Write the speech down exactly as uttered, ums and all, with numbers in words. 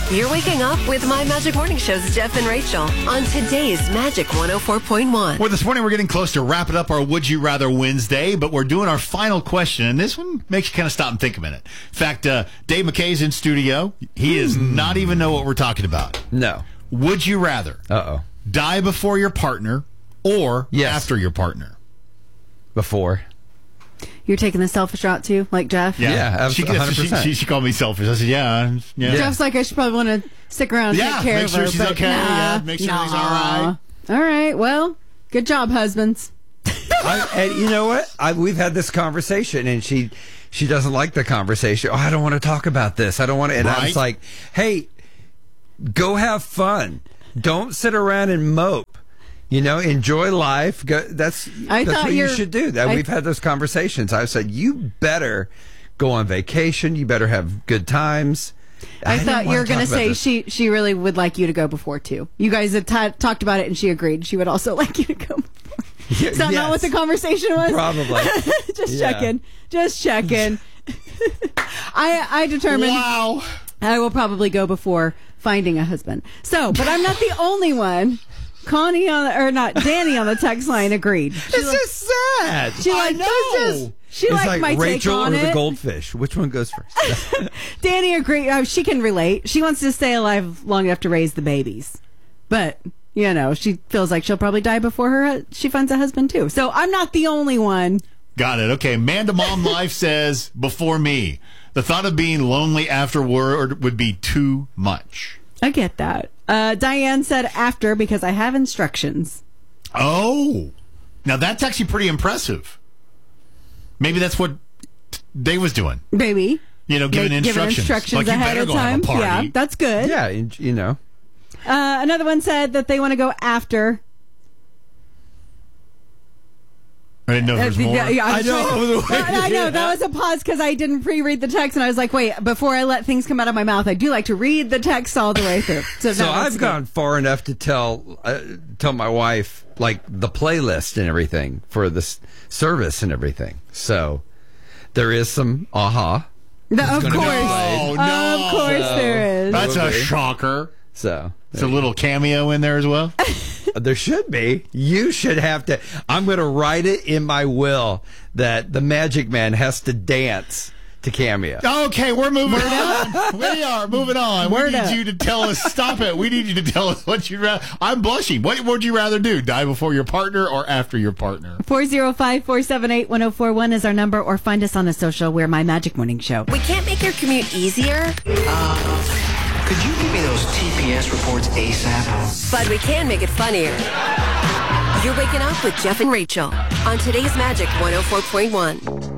You're waking up with My Magic Morning Show's Jeff and Rachel on today's Magic one oh four point one. Well, this morning we're getting close to wrapping up our Would You Rather Wednesday, but we're doing our final question, and this one makes you kind of stop and think a minute. In fact, uh, Dave McKay's in studio. He does mm. not even know what we're talking about. No. Would you rather Uh-oh. die before your partner or yes. after your partner? Before. You're taking the selfish route too, like Jeff? Yeah, yeah she, one hundred percent. She, she, she called me selfish. I said, yeah. yeah. Jeff's like, I should probably want to stick around and yeah, take care make of sure her. she's but okay. Nah, Yeah, make sure nah. she's all right. All right, well, good job, husbands. I, and you know what? I, we've had this conversation, and she she doesn't like the conversation. Oh, I don't want to talk about this. I don't want to. And right. I was like, hey, go have fun. Don't sit around and mope. You know, enjoy life. Go, that's I that's what you you're, should do. That I, we've had those conversations. I said, you better go on vacation. You better have good times. I, I thought you were going to say this. she she really would like you to go before too. You guys had t- talked about it, and she agreed. She would also like you to go before. Yeah, Is that yes. not what the conversation was? Probably. Just Yeah. checking. Just checking. I I determined. Wow. I will probably go before finding a husband. So, but I'm not the only one. Connie on the, or not Danny on the text line agreed. She It's like, just sad. She like I know. this is she It's liked like my Rachel take on or it. the goldfish. Which one goes first? Danny agreed. Uh, she can relate. She wants to stay alive long enough to raise the babies, but you know she feels like she'll probably die before her she finds a husband too. So I'm not the only one. Got it. Okay. Man to Mom Life says, before me, the thought of being lonely afterward would be too much. I get that. Uh, Diane said after because I have instructions. Oh. Now that's actually pretty impressive. Maybe that's what Dave was doing. Baby. You know, giving Make, instructions. Giving instructions like, you ahead better of go time. have a party. Yeah, that's good. Yeah, you know. Uh, another one said that they want to go after. I didn't know there was Uh, more. yeah, yeah, I know. Trying, I know. That was a pause because I didn't pre-read the text, and I was like, wait, before I let things come out of my mouth, I do like to read the text all the way through. So, So no, that's I've good. gone far enough to tell uh, tell my wife like the playlist and everything for this service and everything. So there is some aha. The, of gonna course. be played. Oh, no. Of course So- there is. That's a Okay. shocker. So It's a little cameo in there as well. there should be. You should have to. I'm going to write it in my will that the Magic Man has to dance to Cameo. Okay, we're moving on. We are moving on. Word we need up. you to tell us. Stop it. We need you to tell us what you'd rather. I'm blushing. What would you rather do? Die before your partner or after your partner? four oh five, four seven eight, one oh four one is our number, or find us on a social. We're My Magic Morning Show. We can't make your commute easier, Could you give me those T P S reports ASAP? but we can make it funnier. You're waking up with Jeff and Rachel on today's Magic one oh four point one.